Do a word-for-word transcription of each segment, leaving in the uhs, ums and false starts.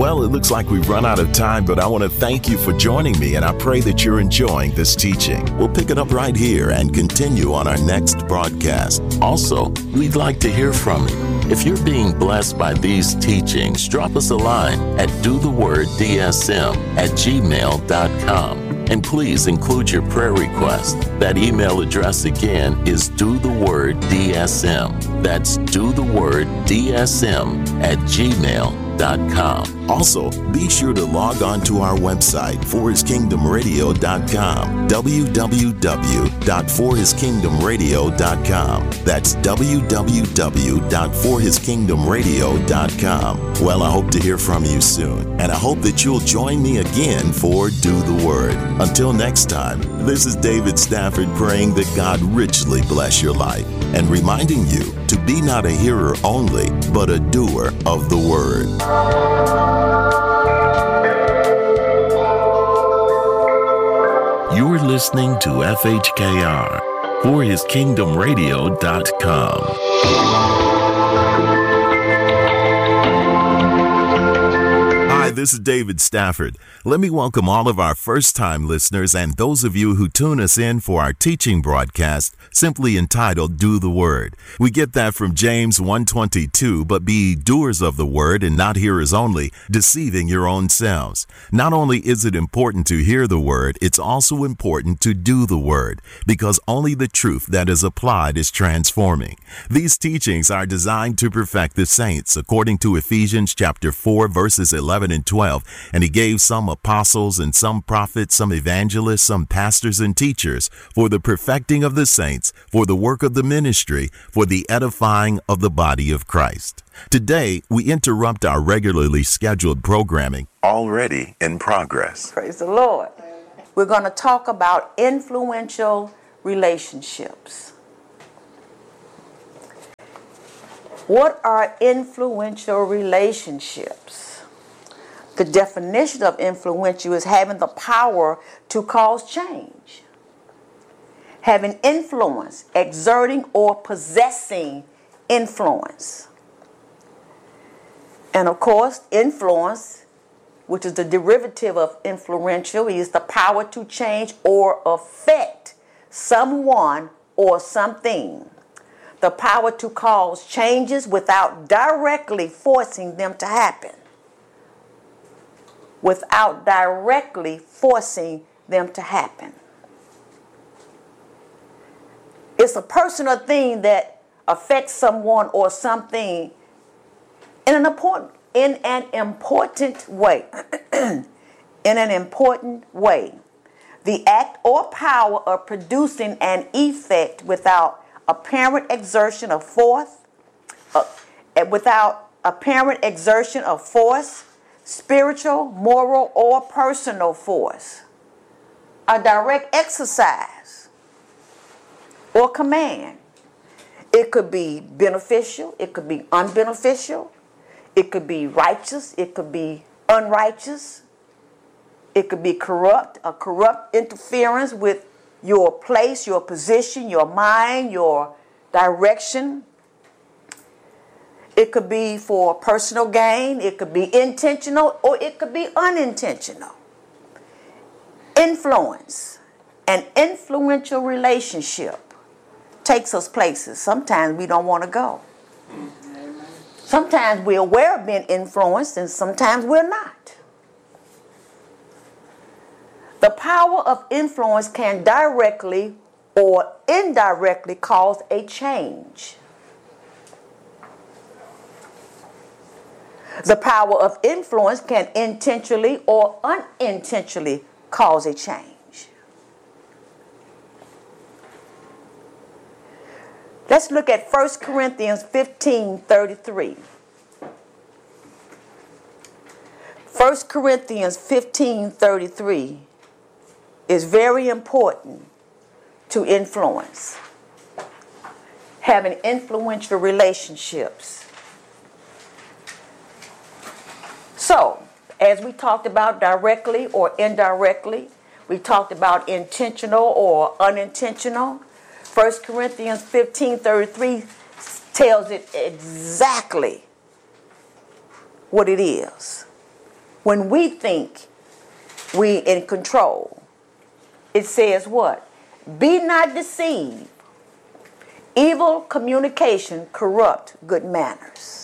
Well, it looks like we've run out of time, but I want to thank you for joining me, and I pray that you're enjoying this teaching. We'll pick it up right here and continue on our next broadcast. Also, we'd like to hear from you. If you're being blessed by these teachings, drop us a line at dotheworddsm at gmail dot com. And please include your prayer request. That email address again is dotheworddsm. That's dotheworddsm at gmail dot com. Also, be sure to log on to our website, for his kingdom radio dot com, w w w dot for his kingdom radio dot com. That's w w w dot for his kingdom radio dot com. Well, I hope to hear from you soon, and I hope that you'll join me again for Do the Word. Until next time, this is David Stafford praying that God richly bless your life and reminding you to be not a hearer only, but a doer of the Word. You're listening to F H K R, for his kingdom radio dot com. Hi, this is David Stafford. Let me welcome all of our first-time listeners and those of you who tune us in for our teaching broadcast, simply entitled Do the Word. We get that from James one twenty-two, but be doers of the word and not hearers only, deceiving your own selves. Not only is it important to hear the word, it's also important to do the word, because only the truth that is applied is transforming. These teachings are designed to perfect the saints, according to Ephesians chapter four, verses eleven and twelve, and he gave some apostles and some prophets, some evangelists, some pastors and teachers for the perfecting of the saints, for the work of the ministry, for the edifying of the body of Christ. Today, we interrupt our regularly scheduled programming, already in progress. Praise the Lord. We're going to talk about influential relationships. What are influential relationships? The definition of influential is having the power to cause change. Having influence, exerting or possessing influence. And of course, influence, which is the derivative of influential, is the power to change or affect someone or something. The power to cause changes without directly forcing them to happen. Without directly forcing them to happen. It's a personal thing that affects someone or something in an important, in an important way. in an important way. The act or power of producing an effect without apparent exertion of force, uh, without apparent exertion of force, spiritual, moral, or personal force. A direct exercise or command. It could be beneficial, it could be unbeneficial, it could be righteous, it could be unrighteous, it could be corrupt, a corrupt interference with your place, your position, your mind, your direction. It could be for personal gain, it could be intentional, or it could be unintentional. Influence, an influential relationship takes us places. Sometimes we don't want to go. Sometimes we're aware of being influenced, and sometimes we're not. The power of influence can directly or indirectly cause a change. The power of influence can intentionally or unintentionally cause a change. Let's look at First Corinthians fifteen thirty-three. First Corinthians fifteen thirty-three is very important to influence. Having influential relationships. So, as we talked about directly or indirectly, we talked about intentional or unintentional. First Corinthians fifteen thirty-three tells it exactly what it is. when we think we in control, it says what? Be not deceived. Evil communication corrupt good manners.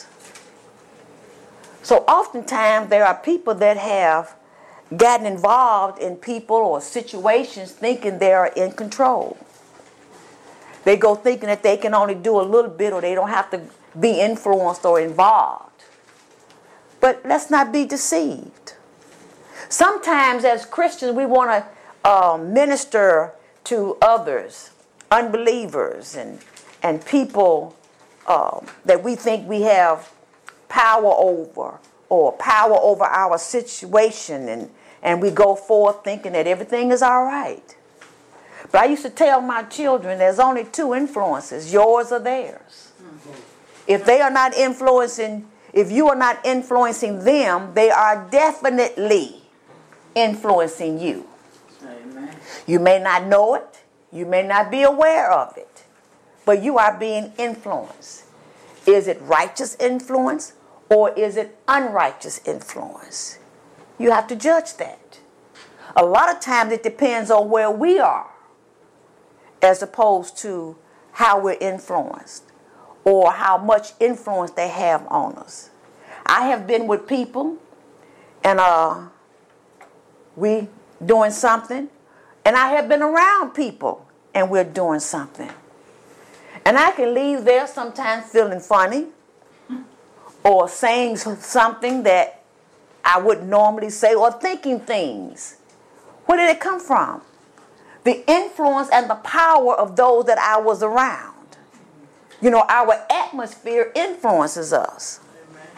So oftentimes there are people that have gotten involved in people or situations thinking they are in control. They go thinking that they can only do a little bit or they don't have to be influenced or involved. But let's not be deceived. Sometimes as Christians we want to uh, minister to others, unbelievers and, and people uh, that we think we have power over or power over our situation, and, and we go forth thinking that everything is all right. But I used to tell my children there's only two influences, yours or theirs. If they are not influencing, if you are not influencing them, they are definitely influencing you. Amen. You may not know it, you may not be aware of it, but you are being influenced. Is it righteous influence or is it unrighteous influence? You have to judge that. A lot of times it depends on where we are as opposed to how we're influenced or how much influence they have on us. I have been with people and uh, we doing something, and I have been around people and we're doing something. And I can leave there sometimes feeling funny or saying something that I wouldn't normally say or thinking things. Where did it come from? The influence and the power of those that I was around. You know, our atmosphere influences us. Amen.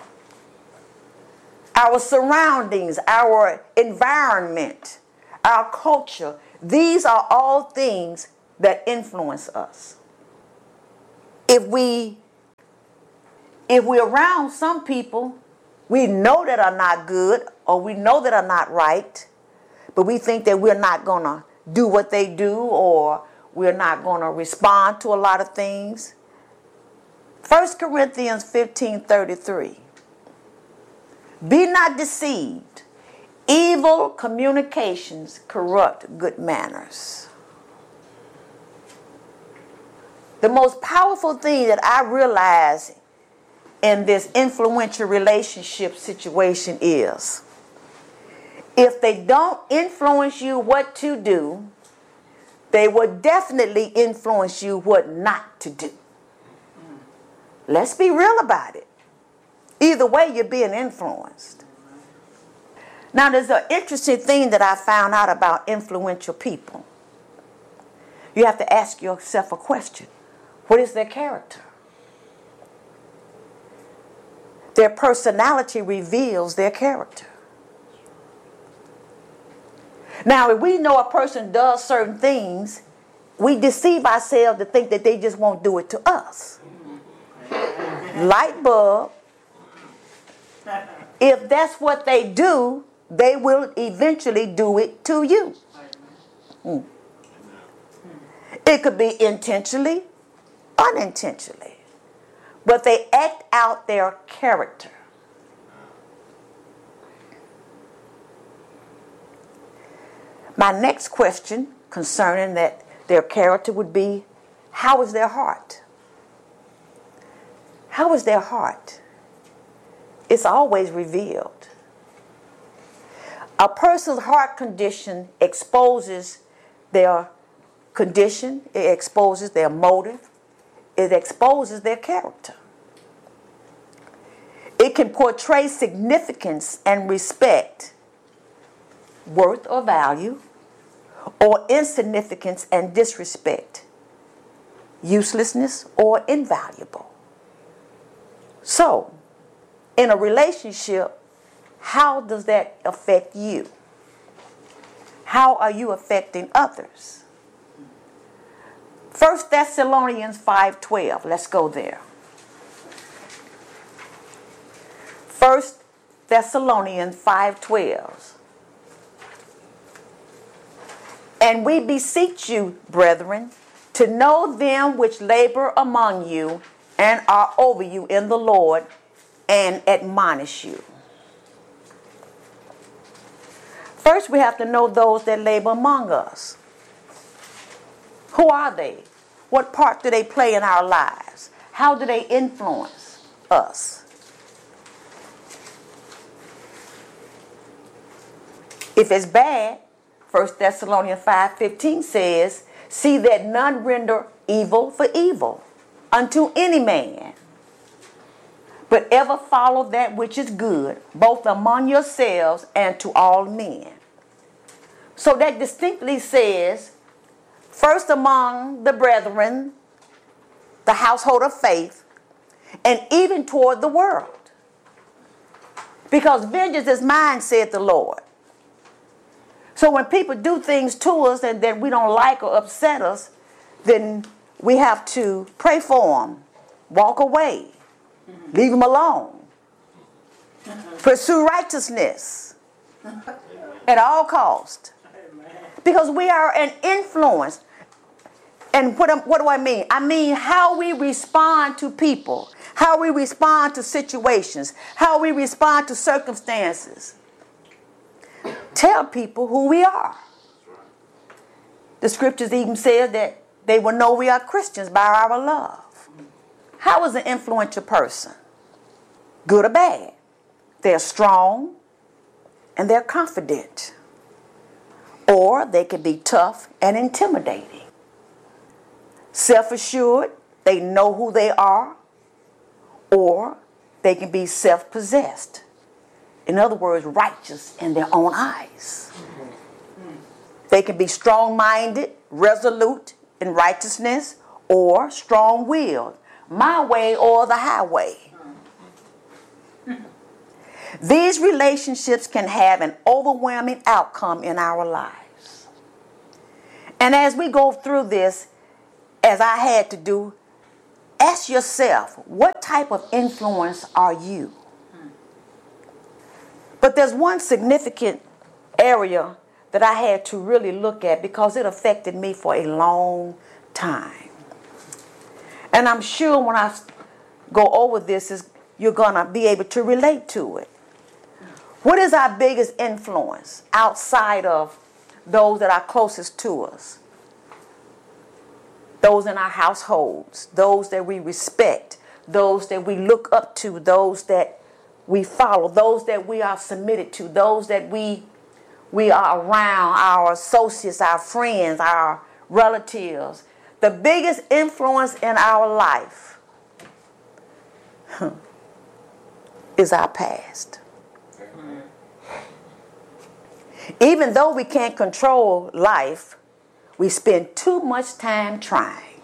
Our surroundings, our environment, our culture, these are all things that influence us. If we, if we're around some people we know that are not good or we know that are not right, but we think that we're not going to do what they do or we're not going to respond to a lot of things. First Corinthians fifteen thirty-three. Be not deceived. Evil communications corrupt good manners. The most powerful thing that I realize in this influential relationship situation is if they don't influence you what to do, they will definitely influence you what not to do. Let's be real about it. Either way, you're being influenced. Now, there's an interesting thing that I found out about influential people. You have to ask yourself a question. What is their character? Their personality reveals their character. Now, if we know a person does certain things, we deceive ourselves to think that they just won't do it to us. Light bulb. If that's what they do, they will eventually do it to you. Mm. It could be intentionally, unintentionally, but they act out their character. My next question concerning that their character would be, how is their heart? How is their heart? It's always revealed. A person's heart condition exposes their condition, it exposes their motive, it exposes their character. It can portray significance and respect, worth or value, or insignificance and disrespect, uselessness or invaluable. So, in a relationship, how does that affect you? How are you affecting others? First Thessalonians five twelve. Let's go there. First Thessalonians five twelve. And we beseech you, brethren, to know them which labor among you and are over you in the Lord, and admonish you. First, we have to know those that labor among us. Who are they? What part do they play in our lives? How do they influence us? If it's bad, First Thessalonians five fifteen says, see that none render evil for evil unto any man, but ever follow that which is good, both among yourselves and to all men. So that distinctly says, first among the brethren, the household of faith, and even toward the world. Because vengeance is mine, said the Lord. So when people do things to us and that we don't like or upset us, then we have to pray for them, walk away, mm-hmm. leave them alone, mm-hmm. pursue righteousness at all cost. Because we are an influence. And what, what do I mean? I mean how we respond to people, how we respond to situations, how we respond to circumstances. Tell people who we are. The scriptures even said that they will know we are Christians by our love. How is an influential person? Good or bad? They're strong and they're confident. Or they can be tough and intimidating. Self-assured, they know who they are. Or they can be self-possessed. In other words, righteous in their own eyes. They can be strong-minded, resolute in righteousness, or strong-willed, my way or the highway. These relationships can have an overwhelming outcome in our lives. And as we go through this, as I had to do, ask yourself, what type of influence are you? But there's one significant area that I had to really look at because it affected me for a long time. And I'm sure when I go over this, is you're going to be able to relate to it. What is our biggest influence outside of those that are closest to us? Those in our households, those that we respect, those that we look up to, those that we follow, those that we are submitted to, those that we we are around, our associates, our friends, our relatives. The biggest influence in our life is our past. Even though we can't control life, we spend too much time trying.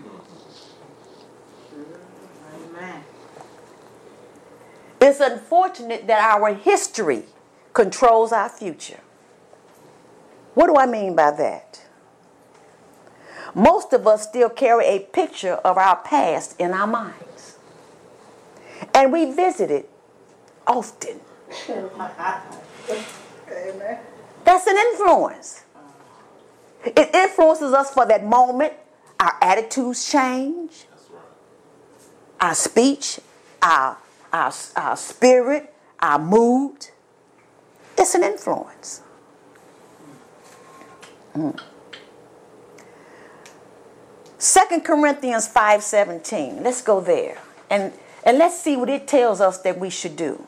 It's unfortunate that our history controls our future. What do I mean by that? Most of us still carry a picture of our past in our minds. And we visit it often. That's an influence. It influences us for that moment. Our attitudes change. Our speech, our Our, our spirit, our mood. It's an influence. Mm. Second Corinthians five seventeen. Let's go there. And, and let's see what it tells us that we should do.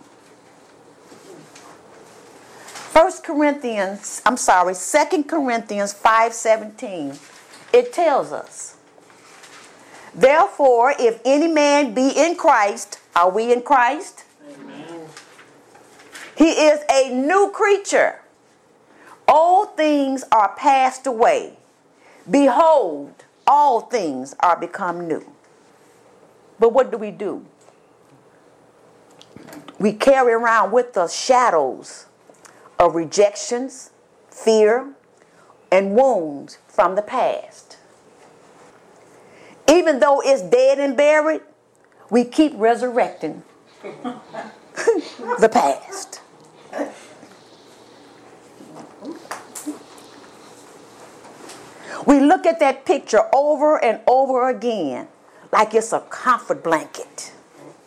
First Corinthians, I'm sorry, Second Corinthians five seventeen. It tells us, therefore, if any man be in Christ, are we in Christ? Amen. He is a new creature. Old things are passed away. Behold, all things are become new. But what do we do? We carry around with us shadows of rejections, fear, and wounds from the past. Even though it's dead and buried, we keep resurrecting the past. We look at that picture over and over again like it's a comfort blanket.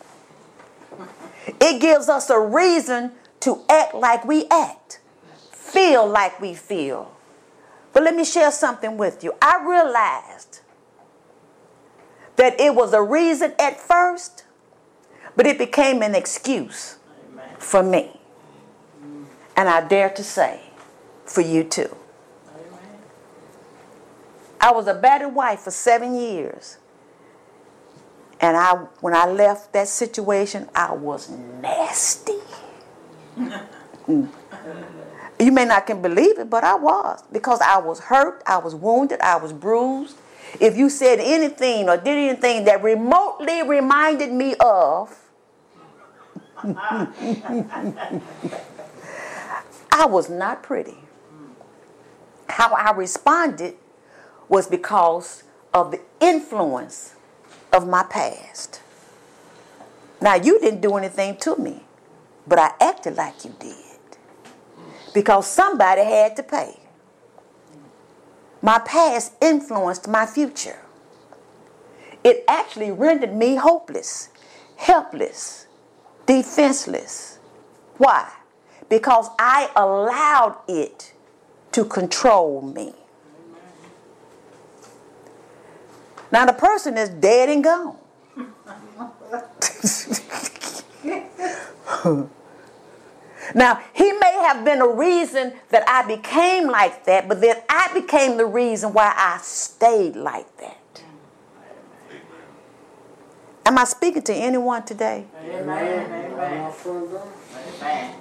It gives us a reason to act like we act, feel like we feel. But let me share something with you. I realized that it was a reason at first, but it became an excuse Amen. For me. And I dare to say, for you too. Amen. I was a battered wife for seven years. And I, when I left that situation, I was nasty. mm. You may not can believe it, but I was. Because I was hurt, I was wounded, I was bruised. If you said anything or did anything that remotely reminded me of, I was not pretty. How I responded was because of the influence of my past. Now, you didn't do anything to me, but I acted like you did. Because somebody had to pay. My past influenced my future. It actually rendered me hopeless, helpless, defenseless. Why? Because I allowed it to control me. Now the person is dead and gone. Now, he may have been a reason that I became like that, but then I became the reason why I stayed like that. Am I speaking to anyone today? Amen. Amen. Amen.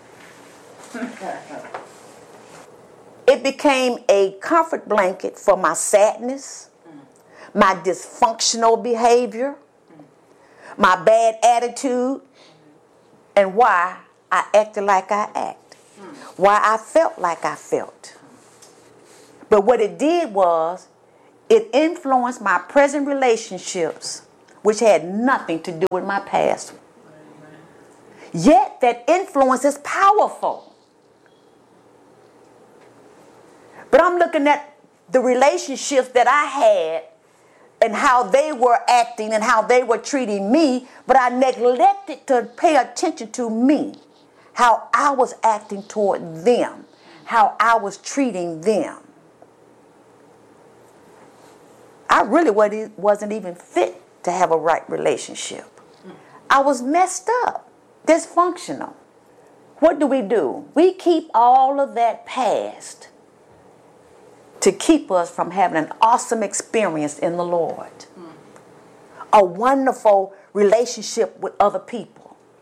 It became a comfort blanket for my sadness, my dysfunctional behavior, my bad attitude, and why I acted like I act, why I felt like I felt. But what it did was, it influenced my present relationships, which had nothing to do with my past. Yet that influence is powerful. But I'm looking at the relationships that I had and how they were acting and how they were treating me, but I neglected to pay attention to me. How I was acting toward them, how I was treating them. I really wasn't even fit to have a right relationship. I was messed up, dysfunctional. What do we do? We keep all of that past to keep us from having an awesome experience in the Lord. A wonderful relationship with other people.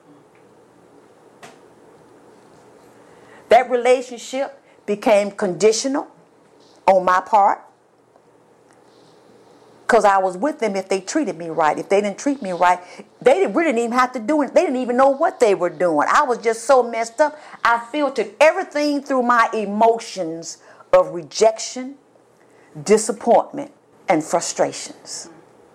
That relationship became conditional on my part because I was with them if they treated me right. If they didn't treat me right, they didn't, really didn't even have to do it. They didn't even know what they were doing. I was just so messed up. I filtered everything through my emotions of rejection, disappointment, and frustrations.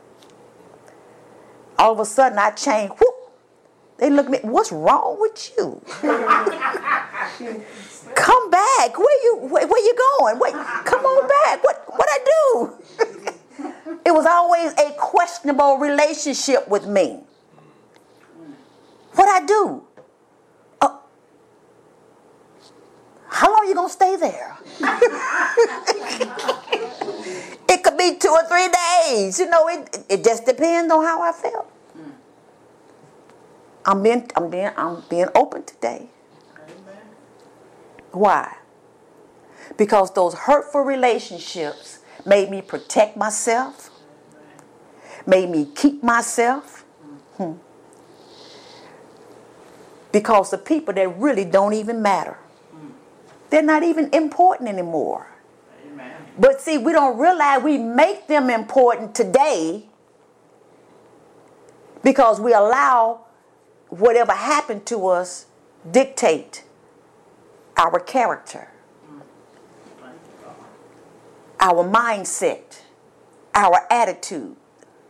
All of a sudden, I changed. Whoop. They look at me, what's wrong with you? Come back. Where you where, where you going? Wait, come on back. What what I do? It was always a questionable relationship with me. What I do? Uh, how long are you gonna stay there? It could be two or three days. You know, it it just depends on how I felt. I'm being, I'm being, I'm being open today. Amen. Why? Because those hurtful relationships made me protect myself, made me keep myself. Hmm. Because the people that really don't even matter, they're not even important anymore. Amen. But see, we don't realize we make them important today because we allow whatever happened to us dictate our character, our mindset, our attitude,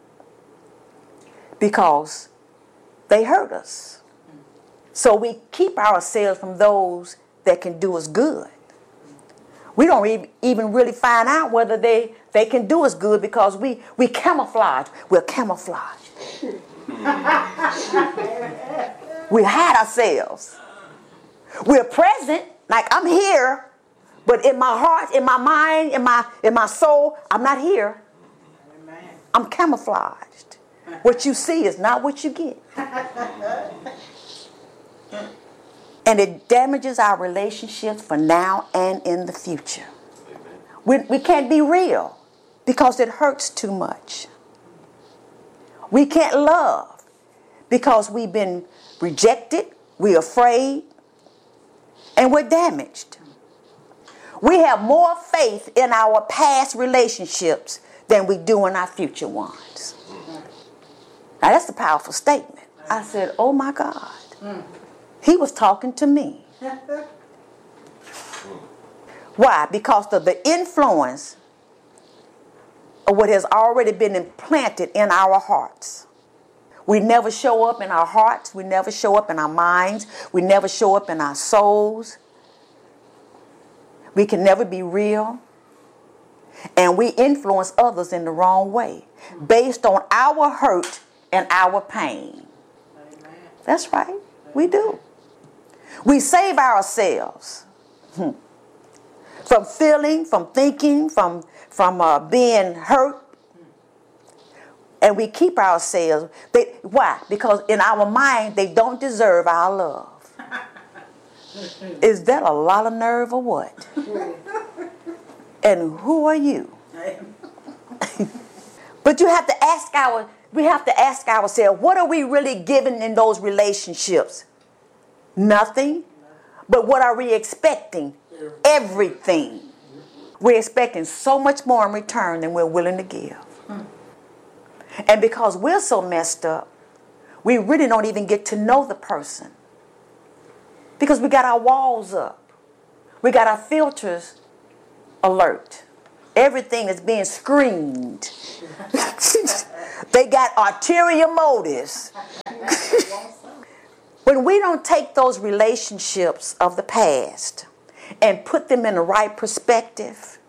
because they hurt us. So we keep ourselves from those that can do us good. We don't even really find out whether they, they can do us good because we, we camouflage. We're camouflage. We hide ourselves. We're present, Like I'm here, but in my heart, in my mind, in my in my soul, I'm not here. Amen. I'm camouflaged. What you see is not what you get. And it damages our relationships for now and in the future. We, we can't be real because it hurts too much. We can't love because we've been rejected, we're afraid, and we're damaged. We have more faith in our past relationships than we do in our future ones. Now that's a powerful statement. I said, oh my God. He was talking to me. Why? Because of the influence of what has already been implanted in our hearts. We never show up in our hearts. We never show up in our minds. We never show up in our souls. We can never be real. And we influence others in the wrong way based on our hurt and our pain. That's right. We do. We save ourselves from feeling, from thinking, from, from uh, being hurt. And we keep ourselves. They, why? Because in our mind, they don't deserve our love. Is that a lot of nerve or what? And who are you? But you have to ask our, we have to ask ourselves, what are we really giving in those relationships? Nothing. But what are we expecting? Everything. We're expecting so much more in return than we're willing to give. And because we're so messed up, we really don't even get to know the person. Because we got our walls up. We got our filters alert. Everything is being screened. They got ulterior motives. When we don't take those relationships of the past and put them in the right perspective,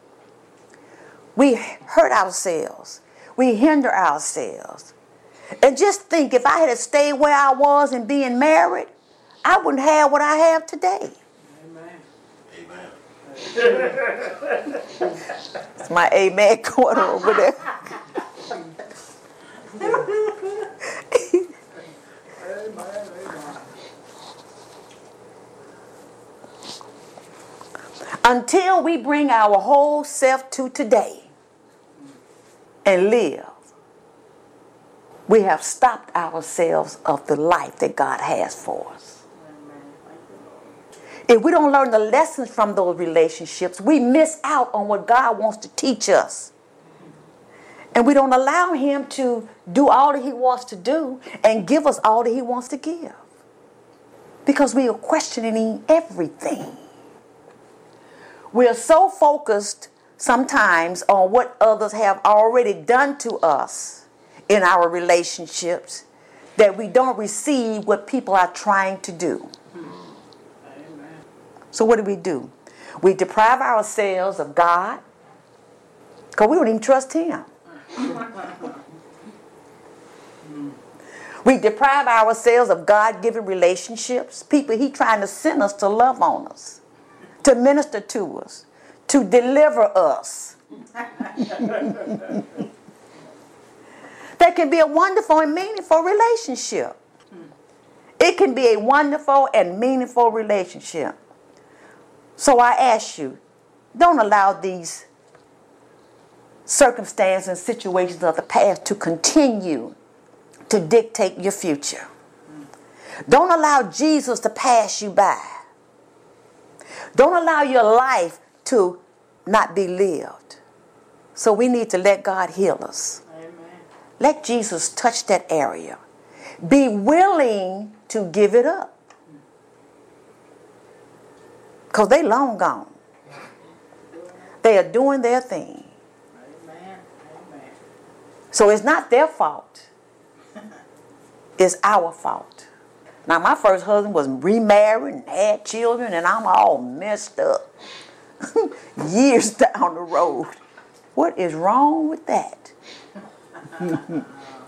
we hurt ourselves. We hinder ourselves. And just think, if I had stayed where I was and being married, I wouldn't have what I have today. Amen. Amen. It's my amen going over there. Until we bring our whole self to today and live, we have stopped ourselves of the life that God has for us. If we don't learn the lessons from those relationships, we miss out on what God wants to teach us. And we don't allow Him to do all that He wants to do and give us all that He wants to give. Because we are questioning everything. We are so focused sometimes on what others have already done to us in our relationships that we don't receive what people are trying to do. Amen. So what do we do? We deprive ourselves of God because we don't even trust Him. We deprive ourselves of God-given relationships, people He trying to send us to love on us, to minister to us, to deliver us. That can be a wonderful and meaningful relationship. It can be a wonderful and meaningful relationship. So I ask you, don't allow these circumstances and situations of the past to continue to dictate your future. Don't allow Jesus to pass you by. Don't allow your life to not be lived. So we need to let God heal us. Amen. Let Jesus touch that area. Be willing to give it up. Because they long gone. They are doing their thing. Amen. Amen. So it's not their fault. It's our fault. Now, my first husband was remarried and had children, and I'm all messed up. Years down the road. What is wrong with that?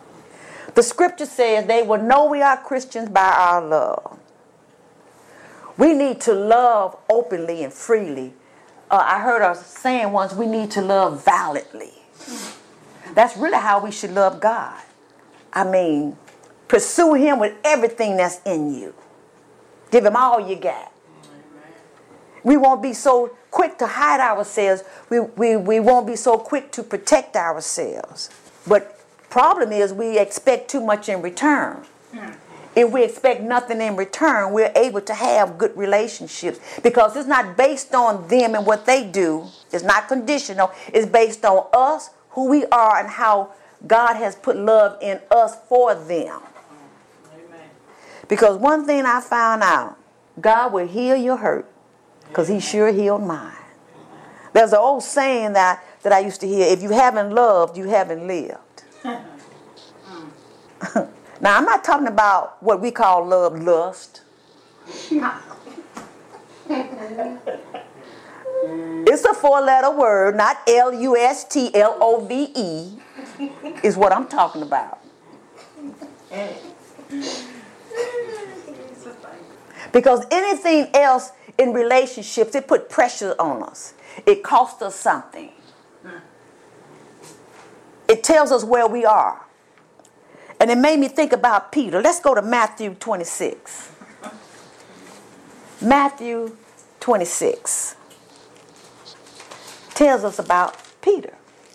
The scripture says they will know we are Christians by our love. We need to love openly and freely. Uh, I heard a saying once, we need to love violently. That's really how we should love God. I mean, pursue him with everything that's in you. Give him all you got. We won't be so quick to hide ourselves. We, we, we won't be so quick to protect ourselves. But problem is we expect too much in return. If we expect nothing in return, we're able to have good relationships because it's not based on them and what they do. It's not conditional. It's based on us, who we are, and how God has put love in us for them. Amen. Because one thing I found out, God will heal your hurt because he sure healed mine. There's an old saying that, that I used to hear, if you haven't loved, you haven't lived. Now, I'm not talking about what we call love lust. It's a four-letter word, not L U S T L O V E, is what I'm talking about. Because anything else in relationships, it put pressure on us. It costs us something. It tells us where we are. And it made me think about Peter. Let's go to Matthew twenty-six. Matthew twenty-six tells us about Peter.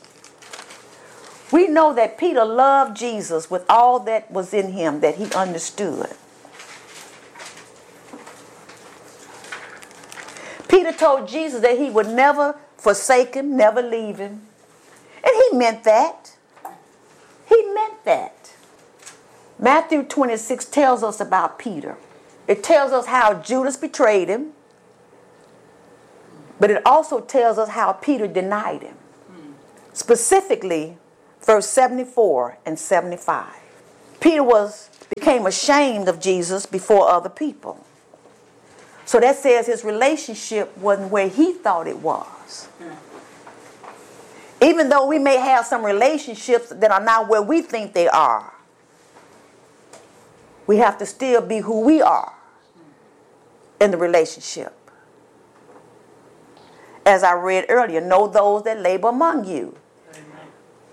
We know that Peter loved Jesus with all that was in him that he understood. Peter told Jesus that he would never forsake him, never leave him. And he meant that. He meant that. Matthew twenty-six tells us about Peter. It tells us how Judas betrayed him. But it also tells us how Peter denied him. Specifically, verse seventy-four and seventy-five. Peter was became ashamed of Jesus before other people. So that says his relationship wasn't where he thought it was. Even though we may have some relationships that are not where we think they are, we have to still be who we are in the relationship. As I read earlier, know those that labor among you. Amen.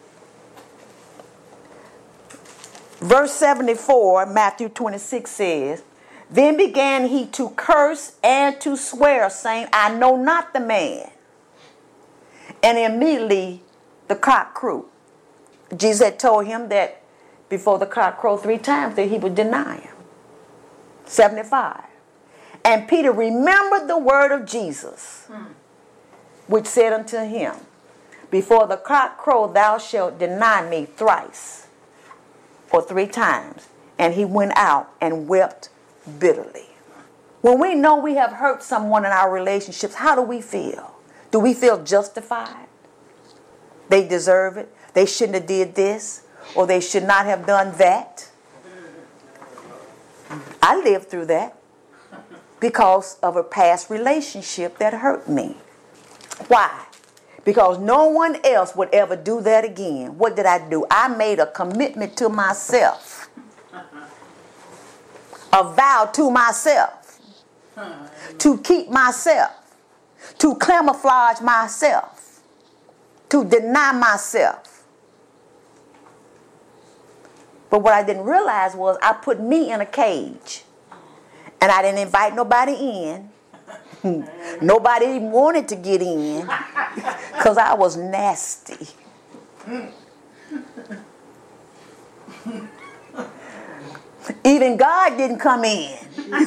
Verse seventy-four, Matthew twenty-six says, then began he to curse and to swear, saying, I know not the man. And immediately the cock crowed. Jesus had told him that before the cock crowed three times that he would deny him. seventy-five. And Peter remembered the word of Jesus, hmm. which said unto him, before the cock crow thou shalt deny me thrice, or three times. And he went out and wept bitterly. When we know we have hurt someone in our relationships, how do we feel? Do we feel justified? They deserve it. They shouldn't have did this, or they should not have done that. I lived through that because of a past relationship that hurt me. Why? Because no one else would ever do that again. What did I do? I made a commitment to myself, a vow to myself, to keep myself, to camouflage myself, to deny myself. But what I didn't realize was I put me in a cage, and I didn't invite nobody in. Nobody wanted to get in because I was nasty. Even God didn't come in.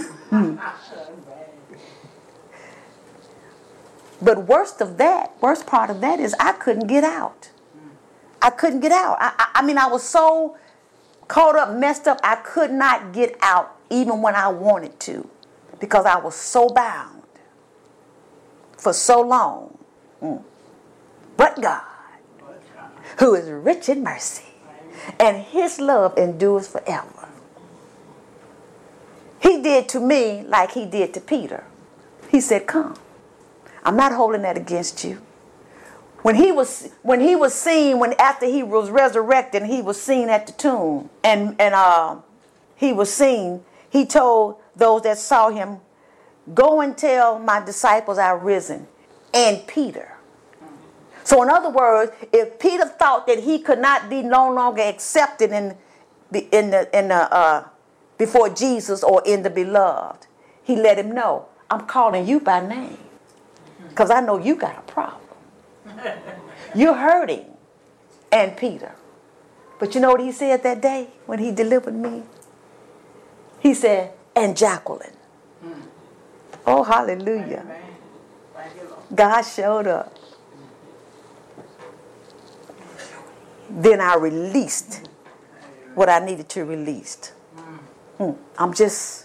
But worst of that, worst part of that is I couldn't get out. I couldn't get out. I, I, I mean, I was so caught up, messed up, I could not get out even when I wanted to because I was so bound for so long. Mm. But God, who is rich in mercy, and his love endures forever. He did to me like he did to Peter. He said, come. I'm not holding that against you. When he was when he was seen, when after he was resurrected, he was seen at the tomb, and and uh, he was seen. He told those that saw him, go and tell my disciples I've risen, and Peter. So in other words, if Peter thought that he could not be no longer accepted in the in the in the uh, before Jesus or in the beloved, he let him know, I'm calling you by name because I know you got a problem. You're hurting, and Peter. But you know what he said that day when he delivered me? He said, and Jacqueline. Mm. Oh, hallelujah. God showed up. Then I released what I needed to release. Mm. I'm just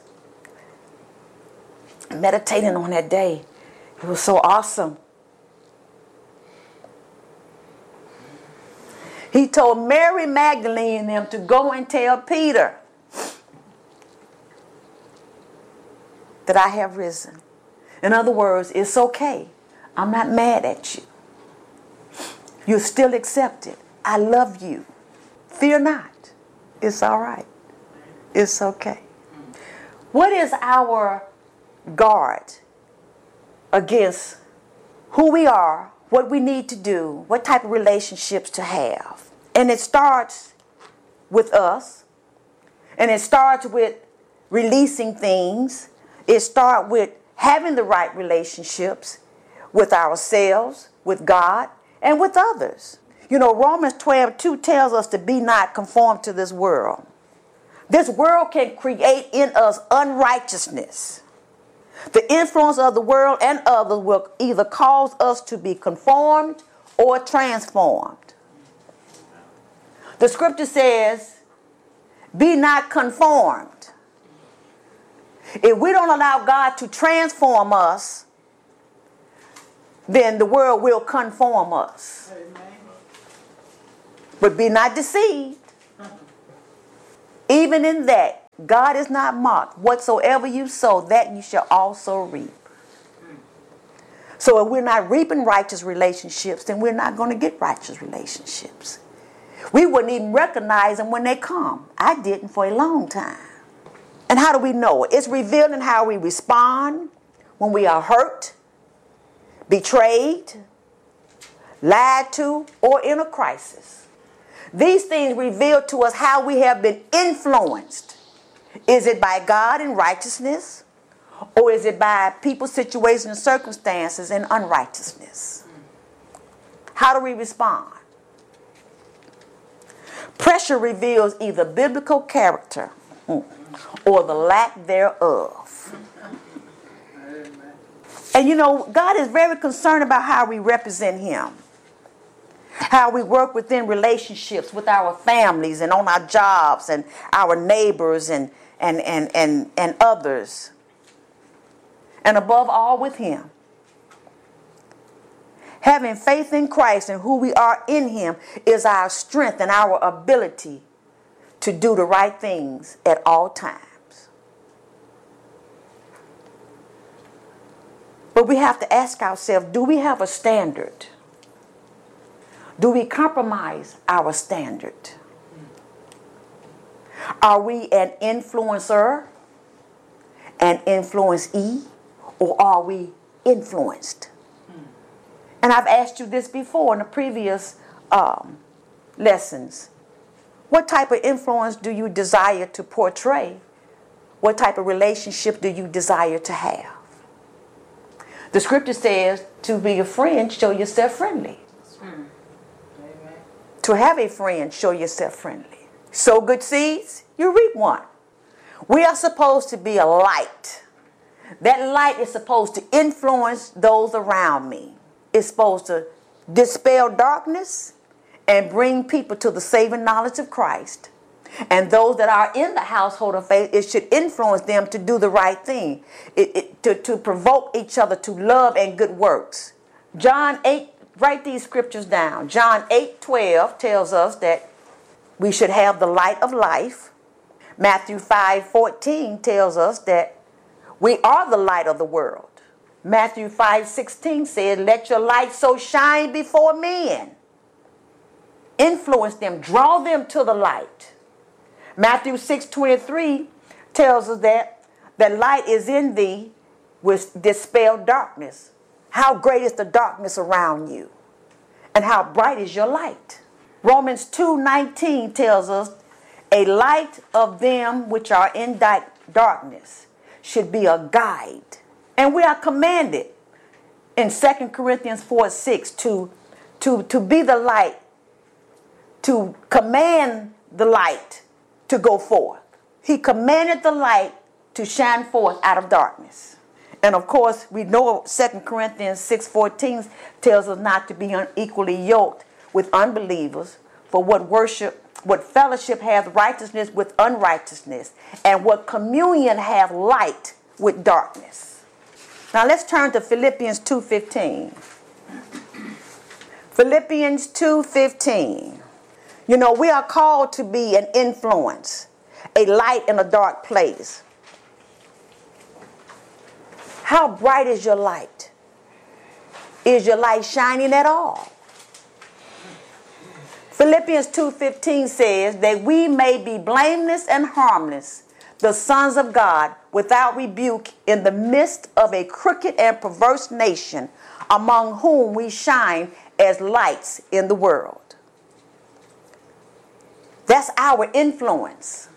meditating on that day. It was so awesome. He told Mary Magdalene and them to go and tell Peter that I have risen. In other words, it's okay. I'm not mad at you. You're still accepted. I love you. Fear not. It's all right. It's okay. What is our guard against who we are, what we need to do, what type of relationships to have? And it starts with us. And it starts with releasing things. It starts with having the right relationships with ourselves, with God, and with others. You know, Romans twelve two tells us to be not conformed to this world. This world can create in us unrighteousness. The influence of the world and others will either cause us to be conformed or transformed. The scripture says, be not conformed. If we don't allow God to transform us, then the world will conform us. Amen. But be not deceived. Even in that, God is not mocked. Whatsoever you sow, that you shall also reap. So if we're not reaping righteous relationships, then we're not going to get righteous relationships. We wouldn't even recognize them when they come. I didn't for a long time. And how do we know it? It's revealed in how we respond when we are hurt, betrayed, lied to, or in a crisis. These things reveal to us how we have been influenced. Is it by God in righteousness, or is it by people's situations and circumstances in unrighteousness? How do we respond? Pressure reveals either biblical character or the lack thereof. And you know, God is very concerned about how we represent Him. How we work within relationships with our families and on our jobs and our neighbors and, and, and, and, and others. And above all with Him. Having faith in Christ and who we are in Him is our strength and our ability to do the right things at all times. But we have to ask ourselves, do we have a standard? Do we compromise our standard? Are we an influencer, an influencee, or are we influenced? And I've asked you this before in the previous um, lessons. What type of influence do you desire to portray? What type of relationship do you desire to have? The scripture says to be a friend, show yourself friendly. Mm. To have a friend, show yourself friendly. Sow good seeds, you reap one. We are supposed to be a light. That light is supposed to influence those around me. It's supposed to dispel darkness and bring people to the saving knowledge of Christ. And those that are in the household of faith, it should influence them to do the right thing, it, it, to, to provoke each other to love and good works. John eight, write these scriptures down. John eight twelve tells us that we should have the light of life. Matthew five fourteen tells us that we are the light of the world. Matthew five sixteen says, let your light so shine before men. Influence them, draw them to the light. Matthew six twenty-three tells us that the light is in thee, will dispel darkness. How great is the darkness around you? And how bright is your light? Romans two nineteen tells us, a light of them which are in darkness should be a guide. And we are commanded in Second Corinthians four six to, to, to be the light, to command the light to go forth. He commanded the light to shine forth out of darkness. And of course, we know Second Corinthians six fourteen tells us not to be unequally yoked with unbelievers, for what worship, what fellowship hath righteousness with unrighteousness, and what communion hath light with darkness. Now let's turn to Philippians two fifteen. Philippians two fifteen. You know, we are called to be an influence, a light in a dark place. How bright is your light? Is your light shining at all? Philippians two fifteen says that we may be blameless and harmless, the sons of God, without rebuke in the midst of a crooked and perverse nation, among whom we shine as lights in the world. That's our influence.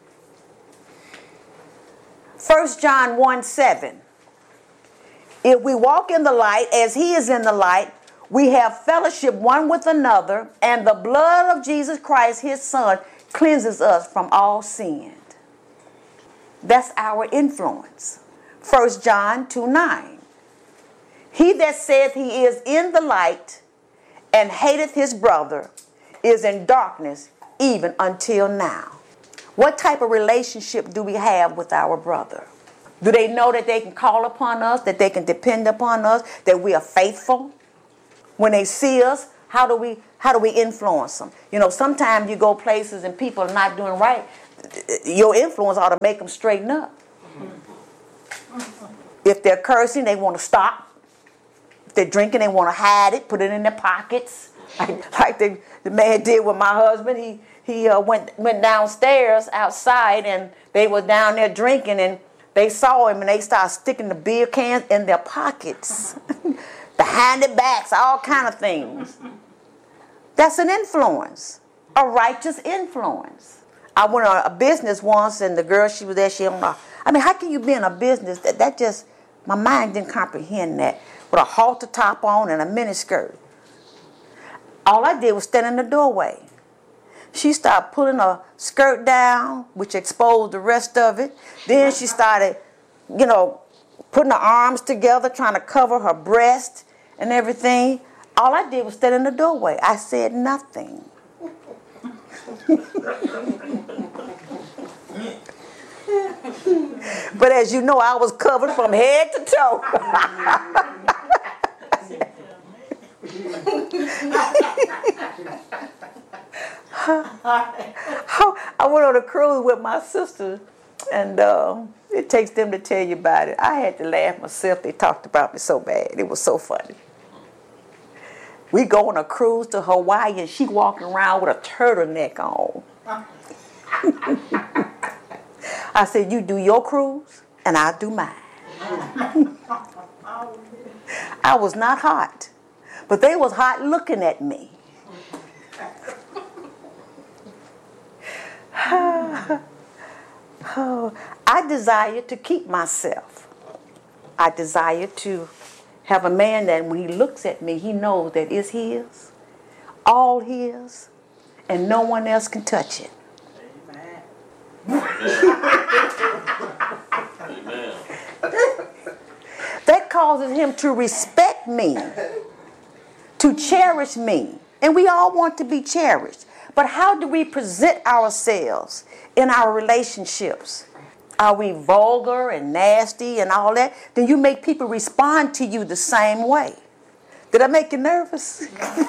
First John one seven. If we walk in the light as he is in the light, we have fellowship one with another, and the blood of Jesus Christ, his son, cleanses us from all sin. That's our influence. First John two nine. He that saith he is in the light and hateth his brother is in darkness even until now. What type of relationship do we have with our brother? Do they know that they can call upon us, that they can depend upon us, that we are faithful? When they see us, how do we how do we influence them? You know, sometimes you go places and people are not doing right. Your influence ought to make them straighten up. If they're cursing, they want to stop. If they're drinking, they want to hide it, put it in their pockets. Like, like the, the man did with my husband. He he uh, went went downstairs outside, and they were down there drinking, and they saw him, and they started sticking the beer cans in their pockets, behind their backs, all kind of things. That's an influence, a righteous influence. I went on a business once, and the girl, she was there, she don't know. I mean, how can you be in a business that, that just, my mind didn't comprehend that, with a halter top on and a miniskirt. All I did was stand in the doorway. She started pulling her skirt down, which exposed the rest of it. Then she started, you know, putting her arms together, trying to cover her breast and everything. All I did was stand in the doorway. I said nothing. But as you know, I was covered from head to toe. I went on a cruise with my sister, and uh, it takes them to tell you about it. I had to laugh myself. They talked about me so bad. It was so funny. We go on a cruise to Hawaii, and she walking around with a turtleneck on. I said, you do your cruise, and I'll do mine. I was not hot, but they was hot looking at me. Oh, I desire to keep myself. I desire to have a man that when he looks at me, he knows that it's his, all his, and no one else can touch it. Amen. That causes him to respect me, to cherish me. And we all want to be cherished. But how do we present ourselves in our relationships? Are we vulgar and nasty and all that? Then you make people respond to you the same way. Did I make you nervous?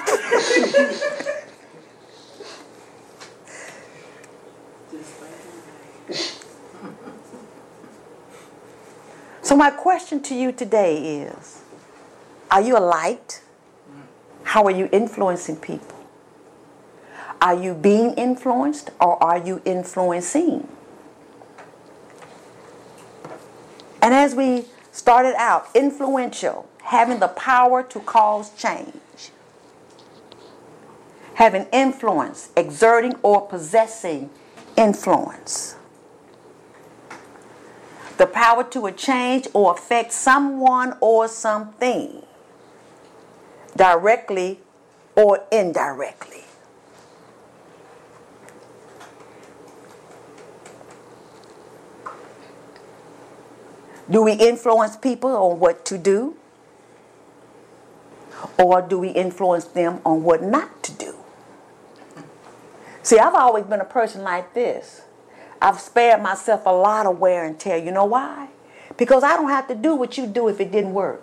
So my question to you today is, are you a light? How are you influencing people? Are you being influenced, or are you influencing? And as we started out influential, having the power to cause change, having influence, exerting or possessing influence, the power to change or affect someone or something, directly or indirectly. Do we influence people on what to do? Or do we influence them on what not to do? See, I've always been a person like this. I've spared myself a lot of wear and tear. You know why? Because I don't have to do what you do if it didn't work.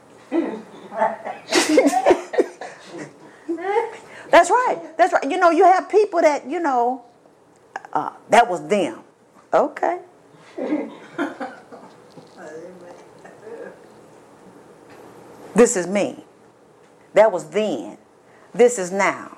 That's right. That's right. You know, you have people that, you know, uh, that was them. Okay. This is me. That was then. This is now.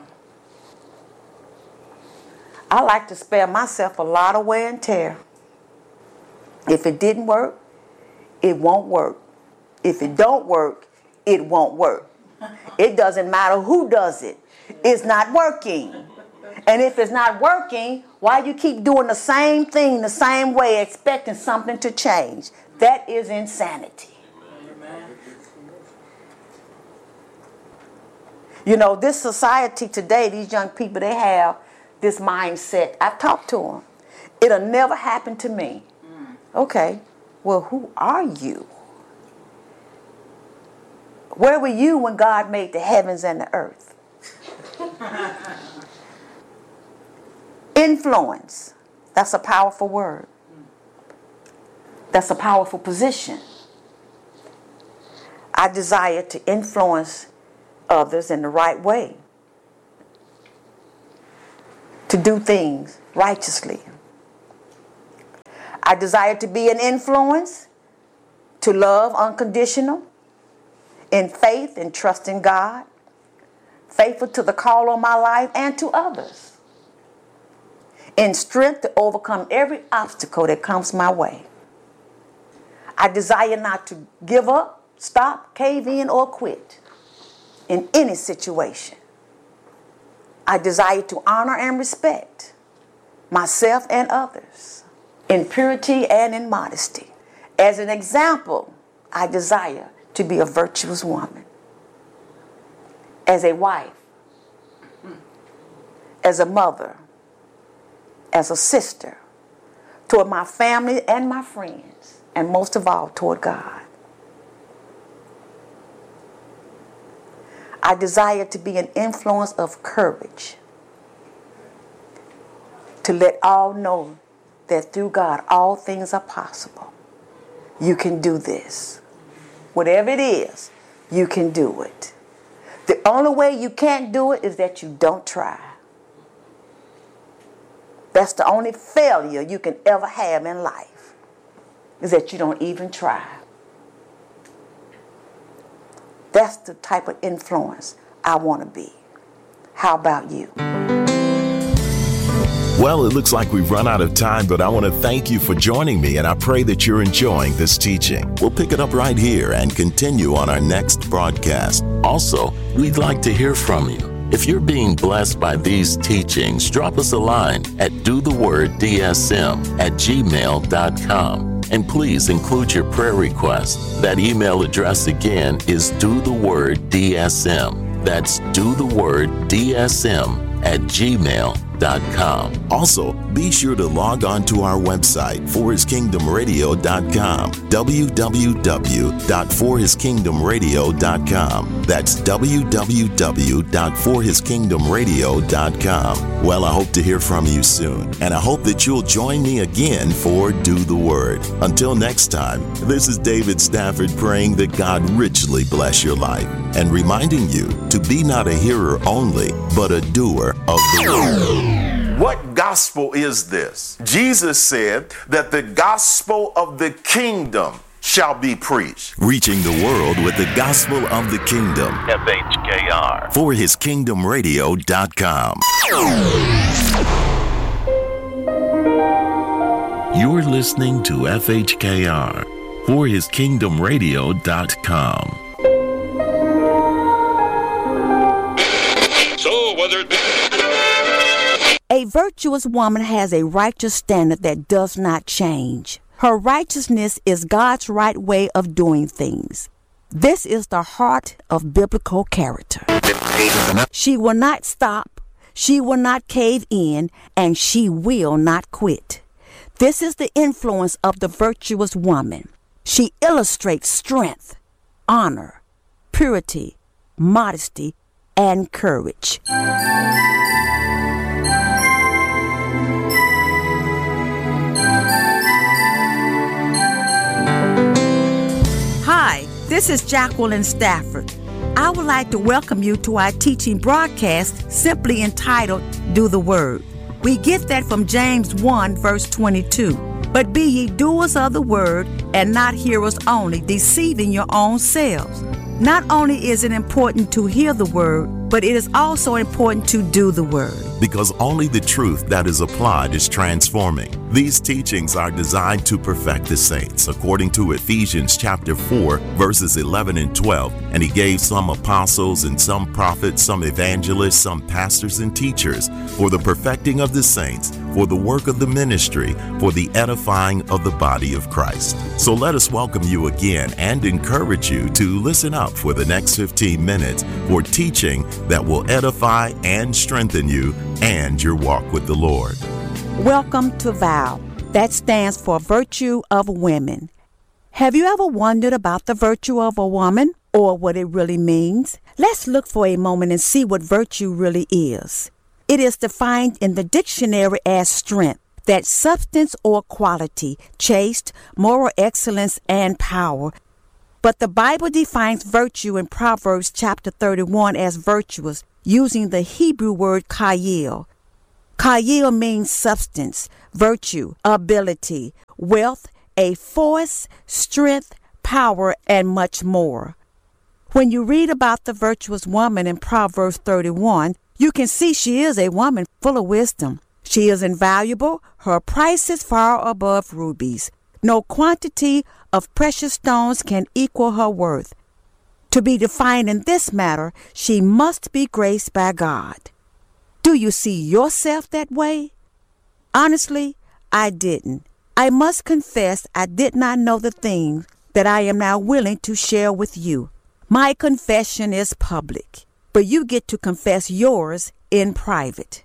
I like to spare myself a lot of wear and tear. If it didn't work, it won't work. If it don't work, it won't work. It doesn't matter who does it. It's not working. And if it's not working, why you keep doing the same thing the same way, expecting something to change? That is insanity. You know, this society today, these young people, they have this mindset. I've talked to them. It'll never happen to me. Okay, well, who are you? Where were you when God made the heavens and the earth? Influence. That's a powerful word. That's a powerful position. I desire to influence others in the right way, to do things righteously. I desire to be an influence, to love unconditional, in faith and trust in God, faithful to the call on my life and to others, in strength to overcome every obstacle that comes my way. I desire not to give up, stop, cave in, or quit in any situation. I desire to honor and respect myself and others in purity and in modesty. As an example, I desire to be a virtuous woman, as a wife, as a mother, as a sister, toward my family and my friends, and most of all, toward God. I desire to be an influence of courage, to let all know that through God all things are possible. You can do this. Whatever it is, you can do it. The only way you can't do it is that you don't try. That's the only failure you can ever have in life, is that you don't even try. That's the type of influence I want to be. How about you? Well, it looks like we've run out of time, but I want to thank you for joining me, and I pray that you're enjoying this teaching. We'll pick it up right here and continue on our next broadcast. Also, we'd like to hear from you. If you're being blessed by these teachings, drop us a line at do the word D S M at gmail dot com. And please include your prayer request. That email address again is do the word D S M. That's do the word D S M at gmail dot com. Also, be sure to log on to our website, for his kingdom radio dot com, w w w dot for his kingdom radio dot com. That's w w w dot for his kingdom radio dot com. Well, I hope to hear from you soon, and I hope that you'll join me again for Do the Word. Until next time, this is David Stafford praying that God richly bless your life, and reminding you to be not a hearer only, but a doer of the word. What gospel is this? Jesus said that the gospel of the kingdom shall be preached. Reaching the world with the gospel of the kingdom. F H K R. for his kingdom radio dot com. You're listening to F H K R, for his kingdom radio dot com. So whether it be A virtuous woman has a righteous standard that does not change. Her righteousness is God's right way of doing things. This is the heart of biblical character. She will not stop, she will not cave in, and she will not quit. This is the influence of the virtuous woman. She illustrates strength, honor, purity, modesty, and courage. Hi, this is Jacqueline Stafford. I would like to welcome you to our teaching broadcast simply entitled, Do the Word. We get that from James one, verse twenty-two. But be ye doers of the word, and not hearers only, deceiving your own selves. Not only is it important to hear the word, but it is also important to do the word. Because only the truth that is applied is transforming. These teachings are designed to perfect the saints, according to Ephesians chapter four, verses eleven and twelve. And he gave some apostles and some prophets, some evangelists, some pastors and teachers, for the perfecting of the saints, for the work of the ministry, for the edifying of the body of Christ. So let us welcome you again and encourage you to listen up for the next fifteen minutes for teaching that will edify and strengthen you and your walk with the Lord. Welcome to VOW. That stands for Virtue of Women. Have you ever wondered about the virtue of a woman or what it really means? Let's look for a moment and see what virtue really is. It is defined in the dictionary as strength, that substance or quality, chaste, moral excellence, and power. But the Bible defines virtue in Proverbs chapter thirty-one as virtuous, using the Hebrew word chayil. Chayil means substance, virtue, ability, wealth, a force, strength, power, and much more. When you read about the virtuous woman in Proverbs thirty-one, you can see she is a woman full of wisdom. She is invaluable. Her price is far above rubies. No quantity of precious stones can equal her worth. To be defined in this matter, she must be graced by God. Do you see yourself that way? Honestly, I didn't. I must confess I did not know the things that I am now willing to share with you. My confession is public, but you get to confess yours in private.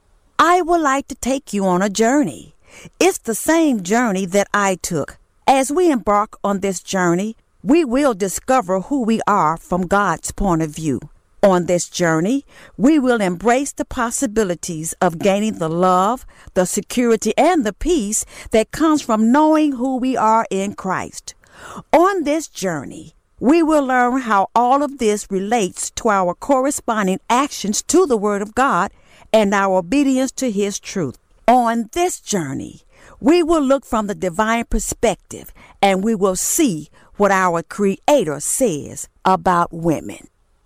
I would like to take you on a journey. It's the same journey that I took. As we embark on this journey, we will discover who we are from God's point of view. On this journey, we will embrace the possibilities of gaining the love, the security, and the peace that comes from knowing who we are in Christ. On this journey, we will learn how all of this relates to our corresponding actions to the Word of God and our obedience to His truth. On this journey, we will look from the divine perspective, and we will see what our Creator says about women.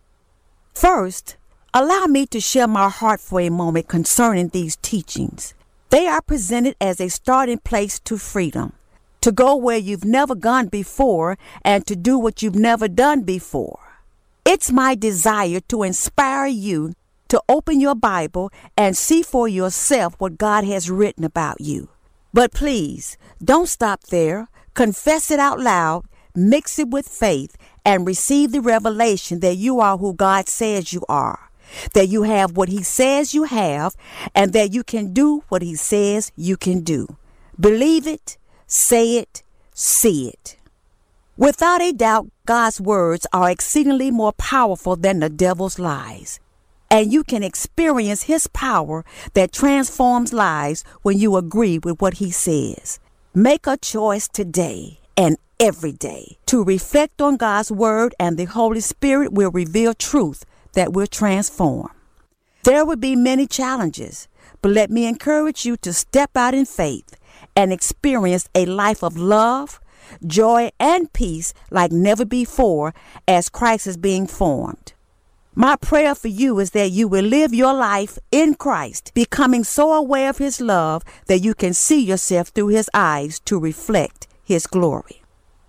First, allow me to share my heart for a moment concerning these teachings. They are presented as a starting place to freedom, to go where you've never gone before and to do what you've never done before. It's my desire to inspire you to open your Bible and see for yourself what God has written about you. But please, don't stop there. Confess it out loud, mix it with faith, and receive the revelation that you are who God says you are, that you have what He says you have, and that you can do what He says you can do. Believe it, say it, see it. Without a doubt, God's words are exceedingly more powerful than the devil's lies. And you can experience His power that transforms lives when you agree with what He says. Make a choice today and every day to reflect on God's word, and the Holy Spirit will reveal truth that will transform. There will be many challenges, but let me encourage you to step out in faith and experience a life of love, joy, and peace like never before as Christ is being formed. My prayer for you is that you will live your life in Christ, becoming so aware of His love that you can see yourself through His eyes to reflect His glory.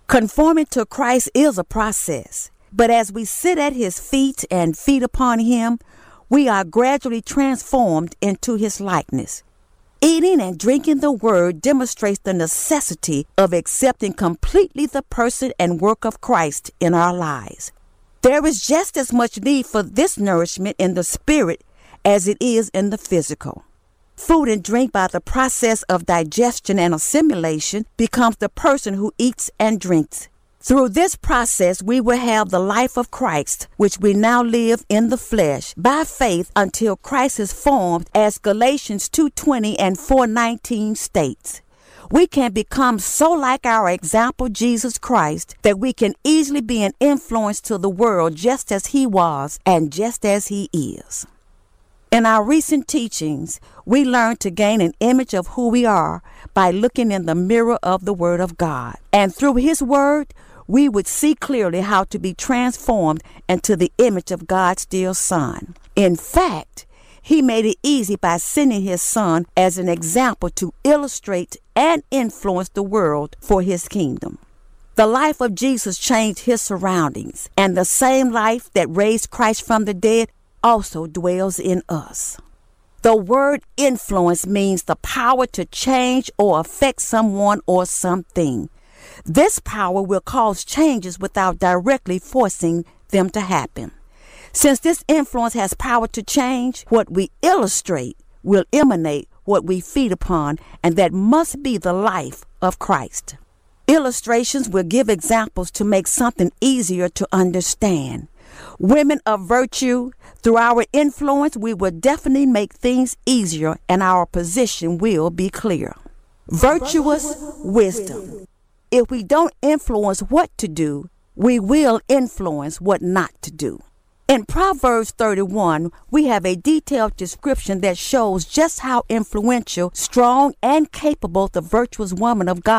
Conforming to Christ is a process, but as we sit at his feet and feed upon him, we are gradually transformed into his likeness. Eating and drinking the word demonstrates the necessity of accepting completely the person and work of Christ in our lives. There is just as much need for this nourishment in the spirit as it is in the physical. Food and drink, by the process of digestion and assimilation, becomes the person who eats and drinks. Through this process, we will have the life of Christ, which we now live in the flesh by faith until Christ is formed, as Galatians two twenty and four nineteen states. We can become so like our example, Jesus Christ, that we can easily be an influence to the world just as he was and just as he is. In our recent teachings, we learned to gain an image of who we are by looking in the mirror of the Word of God. And through his Word, we would see clearly how to be transformed into the image of God's dear Son. In fact, he made it easy by sending his Son as an example to illustrate and influence the world for his kingdom. The life of Jesus changed his surroundings, and the same life that raised Christ from the dead also dwells in us. The word influence means the power to change or affect someone or something. This power will cause changes without directly forcing them to happen. Since this influence has power to change, what we illustrate will emanate what we feed upon, and that must be the life of Christ. Illustrations will give examples to make something easier to understand. Women of virtue, through our influence, we will definitely make things easier and our position will be clear. Virtuous wisdom. If we don't influence what to do, we will influence what not to do. In Proverbs thirty-one, we have a detailed description that shows just how influential, strong, and capable the virtuous woman of God